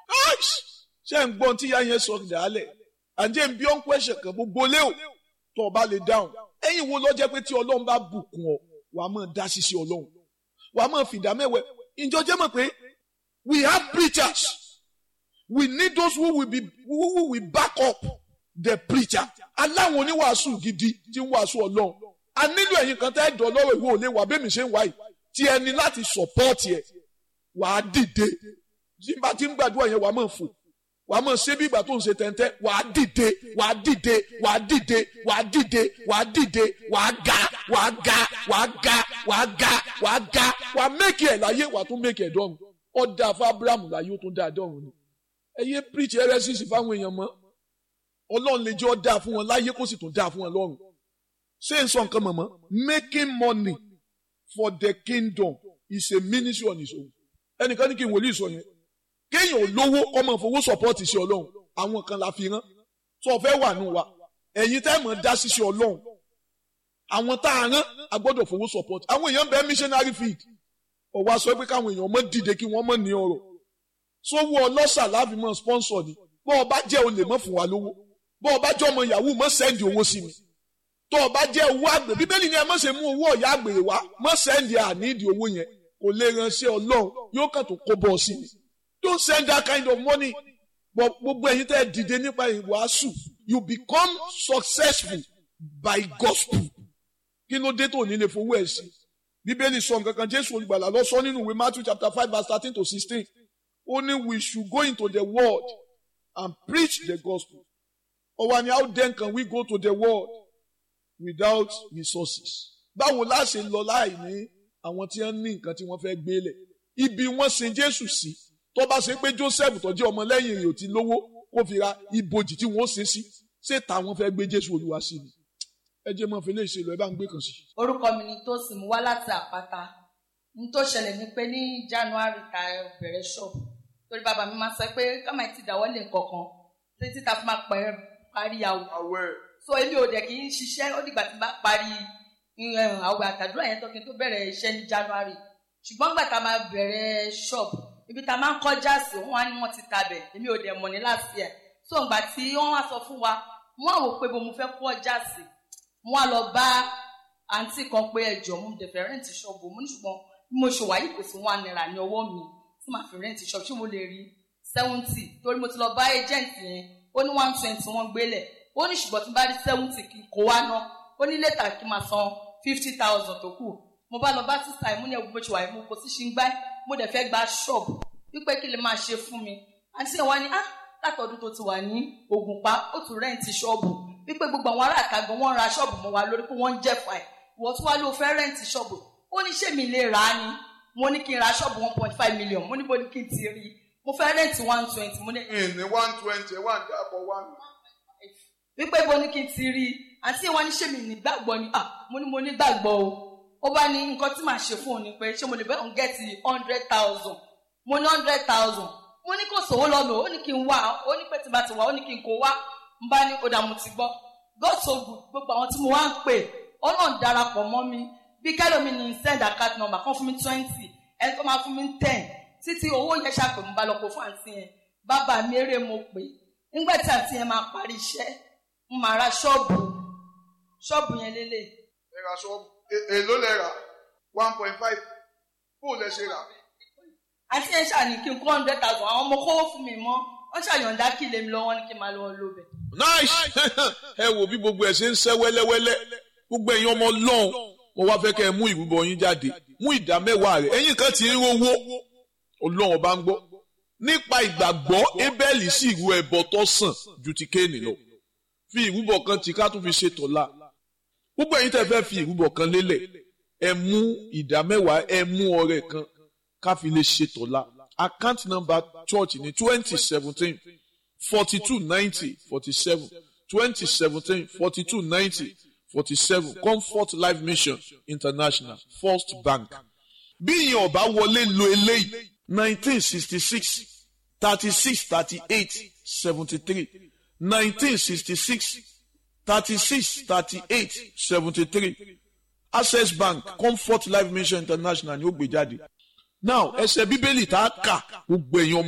ṣé ń gbọ́n tí ìyá yẹn sọ dàálẹ̀ àǹjẹ́ ń bí ọ́n question kan gbogbo lé o tó o bá lè dáhùn ẹ̀yin wo ló jẹ́ pé tí ọlọ́run bá bùkún ọ wà á máa dá ṣíṣe ọlọ́run wà á máa fìdá mẹ́wẹ́ ìjọ jẹ́ mọ̀ pé we have preachers we need those who will back up the preacher aláwọn oníwàásù gidi tí ń wàásù ọlọ́run a nílò ẹ̀yin kan tẹ́ ẹ̀dọ̀ lọ́wọ́ ìwé òlé wà bẹ́ẹ̀ mi ṣe ń wáyìí tí ẹni láti support ẹ̀ wà á dìde tí bá ti ń gbàdúrà yẹn wà á máa fò wà á máa ṣe bí ìgbà tó ń ṣe tẹ́ntẹ́ wà á dìde wà á dìde wà á dìde wà á dìde wà á dìde wà á ga wà á ga wà á ga wà á ga wà á ga wà á mẹ́kì ẹ̀ láyé wà á tún mẹ́kì ẹ̀ dọ́run ó dáa fún Abraham láyé ó tún dáa dọ́run ni ẹ yé preach heresies fáwọn èèyàn mọ́ ọlọ́run lè jẹ́ ó dáa fún wọn láyé kó sì tún dáa fún wọn lọ́run ṣé n sọ nǹkan mọ̀mọ́ making money for the kingdom is a ministry on its own ẹnìkan ní kí n wòlíì sọ yẹn kéèyàn lówó ọmọ ìfowó support sí ọlọ́run àwọn kan la fi rán tó fẹ́ wà nù wa ẹ̀yin tẹ́ mọ̀ dá sí ọlọ́run àwọn tá a rán a gbọ́dọ̀ fowó support àwọn èèyàn bẹ́ẹ̀ missionary field ọ̀wá sọ pé káwọn èèyàn mọ̀ dìde kí wọ́n mọ̀ ní ọ̀rọ̀ sówó ọlọ́ṣà láàfin mọ̀ sponsor ni bọ́ ọ bá jẹ́ olè mọ̀ fún wa lówó bọ́ ọ bá jẹ́ ọmọ yahoo mọ̀ sẹ́ndì owó sí mi tó o bá jẹ́ owó àgbè bíbélì ni ẹ mọ̀ ṣe mú owó ọ̀yà àgbèrè wá mọ̀ sẹ́ndì àníìdì owó yẹn kò lè ránṣẹ́ ọlọ́run yóò kàn tó kó bọ́ ọ sí mi don't send that kind of money but gbogbo ẹ̀yin tẹ́ dìde nípa ìwàásù you become successful by gospel kí ló dé tó ní lè fowó ẹ̀ sí bíbélì sọ nǹkan kan jésù olùgbàlà lọ sọ nínú ìwé Matthew chapter 5 verse 13 to 16 ó ní we should go into the world and preach the gospel ọwọ́ ni how then can we go to the world without resources báwo la ṣe lọ láì ní àwọn tí wọ́n ní nǹkan tí wọ́n fẹ́ gbélé ibi wọ́n sin jésù sí tó bá ṣe pé Joseph tó jẹ́ ọmọ lẹ́yìn rẹ̀ ò ti lówó kó fi ra ibojì tí wọ́n sin sí ṣé táwọn fẹ́ gbé jésù olúwa sí ni ẹ jẹ́ mọ́ fi lè ṣe lọ ẹ bá ń gbé kan sí. orúkọ mi ni Tósìn, mo wá láti Àpáta. n tó ṣẹlẹ̀ ni pé ní January ta bẹ̀rẹ̀ ṣọ́ọ̀bù torí bàbá mi máa sọ pé káma ti dáwọ́lé nǹkankan títí ta fi máa parí àwẹ̀ so èmi ò dẹ̀ kì í ṣiṣẹ́ ó dìgbà tí n bá parí àwẹ̀ àtàdúrà yẹn tó kí n tó bẹ̀rẹ̀ iṣẹ́ ní January ṣùgbọ́n gbà tá máa bẹ̀rẹ̀ ṣọ́ọ̀bù ibi tá máa ń kọjá sí wọn wá ní wọn ti tabẹ̀ èmi ò dẹ̀ mọ̀ ní last year so ìgbà tí wọ́n wá sọ fún wa wọ́n á wò pé bó mo fẹ́ kó ọjà sí wọ́n á lọ bá àǹtí kan pé ẹjọ́ mo dẹ̀ fẹ́ rẹ́ǹtì ṣọ́ọ̀bù mo ní ṣùgbọ́n bí mo ṣe wà yìí kò sí £1 ní ọwọ́ mi tí màá fi rẹ́ǹtì ṣọ́ọ̀bù tí mo lè rí 70 torí mo ti lọ bá agent yẹn ó ní 120 wọ́n gbélẹ̀ ó ní ṣùgbọ́n tí bá rí 70 kí n kó wá ná ó ní later kí n máa san 50,000 tó kù mo bá lọ bá sísá ìmúni ẹ̀wù bó ṣe wà mo kò sí ṣe ń gbá mo dẹ̀ fẹ́ gba ṣọ́ọ̀bù wípé kí lè máa ṣe fún mi àti ẹ̀ wá ní látọ̀dún tó ti wà ní Ògùnpa ó tún rẹ́ǹtì ṣọ́ọ̀bù wípé gbogbo àwọn ará àtàgbọ̀n wọ́n ra ṣọ́ọ̀bù mọ́ wa lórí pé wọ́n ń jẹ́fà ẹ̀ wọ́n tún wá ló fẹ́ rẹ́ǹtì ṣọ́ọ̀bù ó ní ṣé mi lè rà á ni mo ní kí n ra ṣọ́ọ̀bù 1.5 million mo ní bó ní kí n ti rí mo fẹ́ rẹ́ǹtì 120 mo ní. ní 120 wà ní àpò 1. wípé bó ní kí n ti rí àti ìwọ ní ṣé mi nígbàgbọ́ ni mo ní gbàgbọ́ o ó bá ní nǹkan tí màá ṣe fún òun ni pé ṣé mo lè bẹ́ẹ̀ ń gẹ́tì 100,000 mo ní 100,000 mo ní kò sówó lọ́nà ó ní kí n wá ó ní pé tí bá ti wá ó ní kí n kó wá n bá ní ọ̀dà mo ti gbọ́ God so good gbogbo àwọn tí mo wá ń pè ọlọ́run darapọ̀ mọ́ mi bí kẹ́lómi ní send account number kan fún mi 20 ẹni tó máa fún mi 10 títí owó yẹn ṣàpè mo bá lọ kó fún àǹtí yẹn bàbá mi eré mo pè nígbà tí àǹtí yẹn máa parí iṣẹ́ mo máa ra ṣọ́ọ̀bù yẹn lélẹ̀. ẹ ra ṣọ́ọ̀bù èló lẹ rà 1.5 bó lẹ ṣe rà. àǹtí yẹn ṣàní kí n kó 100,000 àwọn ọmọ kówó fún mi mọ́ wọ́n ṣàyọ̀ǹda kí lèmi lọ́wọ́ ní kí n máa lọ́wọ́ lóbẹ̀. nice ẹ wo bí gbogbo ẹ ṣe ń ṣẹ́ wẹ́lẹ́wẹ́lẹ́ gbogbo ẹ̀yin ọmọ lọ́hùn mo wá fẹ́ kẹ́ ẹ mú ìrúbọ yín jáde mú ìdá mẹ́wàá rẹ̀ ẹ̀yin kan ti ń rówó ọlọ́run ọba ń gbọ́ nípa ìgbàgbọ́ Ébẹ́lì sì ru ẹbọ tó sàn ju ti Kéènì lọ fi ìrúbọ kan tí ká tún fi ṣe tọ̀la gbogbo ẹ̀yin tẹ́ fẹ́ fi ìrúbọ kan lélẹ̀ ẹ mú ìdá mẹ́wàá ẹ mú ọrẹ kan ká fi lè ṣe tọ̀la account number church ní 2017 4290 47 2017 4290 47 Comfort Life Mission International First Bank. Bí ìyẹn ọba wọlé lo eléyìí 1966 36 38 73 1966 36 38 73 Access Bank Comfort Life Mission International ni ó gbé jáde. Now ẹsẹ̀ bíbélì tá a kà gbogbo èèyàn